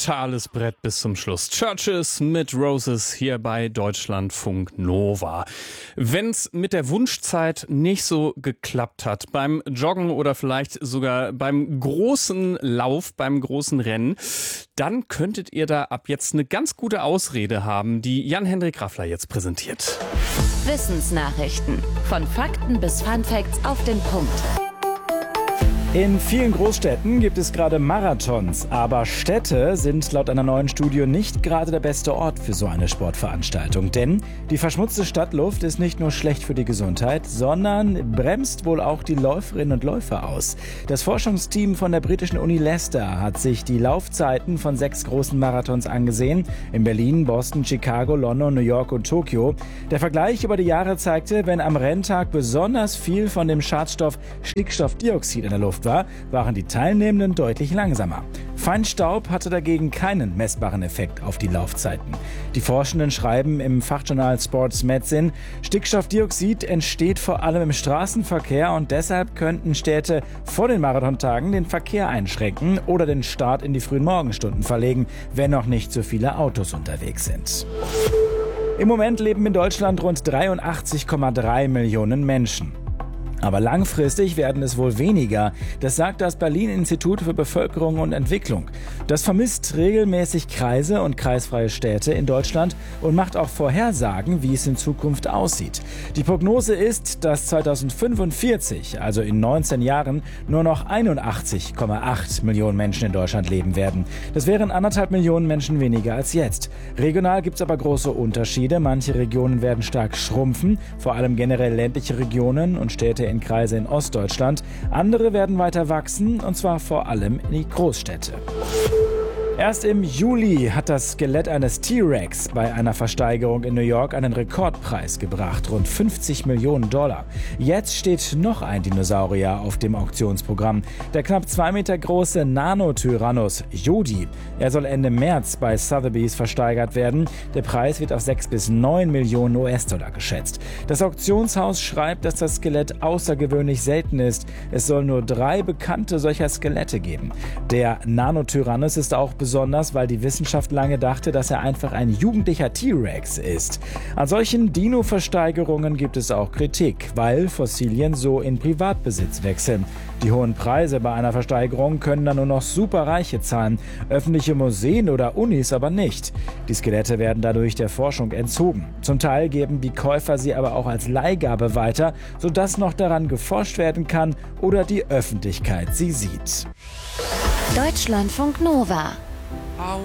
Totales Brett bis zum Schluss. Churches mit Roses hier bei Deutschlandfunk Nova. Wenn's mit der Wunschzeit nicht so geklappt hat, beim Joggen oder vielleicht sogar beim großen Lauf, beim großen Rennen, dann könntet ihr da ab jetzt eine ganz gute Ausrede haben, die Jan-Hendrik Raffler jetzt präsentiert. Wissensnachrichten. Von Fakten bis Funfacts auf den Punkt. In vielen Großstädten gibt es gerade Marathons, aber Städte sind laut einer neuen Studie nicht gerade der beste Ort für so eine Sportveranstaltung. Denn die verschmutzte Stadtluft ist nicht nur schlecht für die Gesundheit, sondern bremst wohl auch die Läuferinnen und Läufer aus. Das Forschungsteam von der britischen Uni Leicester hat sich die Laufzeiten von 6 großen Marathons angesehen. In Berlin, Boston, Chicago, London, New York und Tokio. Der Vergleich über die Jahre zeigte, wenn am Renntag besonders viel von dem Schadstoff Stickstoffdioxid in der Luft war, waren die Teilnehmenden deutlich langsamer. Feinstaub hatte dagegen keinen messbaren Effekt auf die Laufzeiten. Die Forschenden schreiben im Fachjournal Sports Medicine, Stickstoffdioxid entsteht vor allem im Straßenverkehr und deshalb könnten Städte vor den Marathontagen den Verkehr einschränken oder den Start in die frühen Morgenstunden verlegen, wenn noch nicht so viele Autos unterwegs sind. Im Moment leben in Deutschland rund 83,3 Millionen Menschen. Aber langfristig werden es wohl weniger. Das sagt das Berlin-Institut für Bevölkerung und Entwicklung. Das vermisst regelmäßig Kreise und kreisfreie Städte in Deutschland und macht auch Vorhersagen, wie es in Zukunft aussieht. Die Prognose ist, dass 2045, also in 19 Jahren, nur noch 81,8 Millionen Menschen in Deutschland leben werden. Das wären 1,5 Millionen Menschen weniger als jetzt. Regional gibt es aber große Unterschiede. Manche Regionen werden stark schrumpfen, vor allem generell ländliche Regionen und Städte in Kreise in Ostdeutschland. Andere werden weiter wachsen, und zwar vor allem in die Großstädte. Erst im Juli hat das Skelett eines T-Rex bei einer Versteigerung in New York einen Rekordpreis gebracht, rund $50 Millionen. Jetzt steht noch ein Dinosaurier auf dem Auktionsprogramm, der knapp 2 Meter große Nanotyrannus Jodi. Er soll Ende März bei Sotheby's versteigert werden. Der Preis wird auf 6 bis 9 Millionen US-Dollar geschätzt. Das Auktionshaus schreibt, dass das Skelett außergewöhnlich selten ist. Es soll nur 3 bekannte solcher Skelette geben. Der Nanotyrannus ist auch besonders, weil die Wissenschaft lange dachte, dass er einfach ein jugendlicher T-Rex ist. An solchen Dino-Versteigerungen gibt es auch Kritik, weil Fossilien so in Privatbesitz wechseln. Die hohen Preise bei einer Versteigerung können dann nur noch Superreiche zahlen, öffentliche Museen oder Unis aber nicht. Die Skelette werden dadurch der Forschung entzogen. Zum Teil geben die Käufer sie aber auch als Leihgabe weiter, sodass noch daran geforscht werden kann oder die Öffentlichkeit sie sieht. Deutschlandfunk Nova.